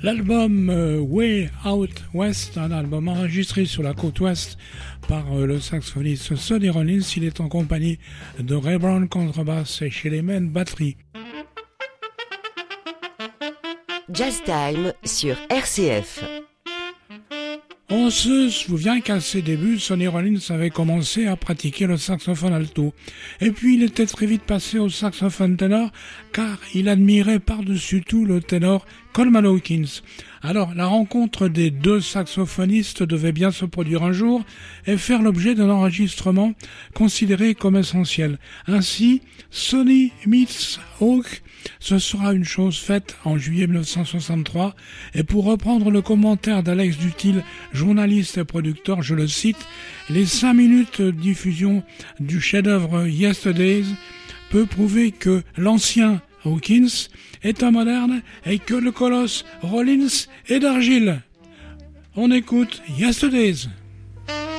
L'album Way Out West, un album enregistré sur la côte ouest par le saxophoniste Sonny Rollins. Il est en compagnie de Ray Brown contrebasse et Shelly Manne batterie. Jazz Time sur RCF. On se souvient qu'à ses débuts, Sonny Rollins avait commencé à pratiquer le saxophone alto. Et puis il était très vite passé au saxophone ténor, car il admirait par-dessus tout le ténor Coleman Hawkins. Alors, la rencontre des deux saxophonistes devait bien se produire un jour et faire l'objet d'un enregistrement considéré comme essentiel. Ainsi, Sonny meets Hawk, ce sera une chose faite en juillet 1963. Et pour reprendre le commentaire d'Alex Dutil, journaliste et producteur, je le cite, « Les 5 minutes de diffusion du chef-d'œuvre Yesterdays peut prouver que l'ancien Hawkins est un moderne et que le colosse Rollins est d'argile. » On écoute Yesterdays.